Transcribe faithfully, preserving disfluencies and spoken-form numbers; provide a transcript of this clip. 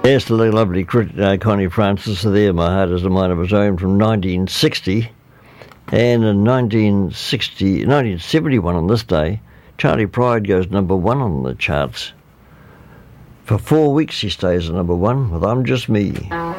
Yes, the lovely uh, Connie Francis there, My Heart Is a Mind of Its Own from nineteen sixty. And in nineteen sixty, nineteen seventy-one on this day, Charlie Pride goes number one on the charts. For four weeks he stays at number one with I'm Just Me.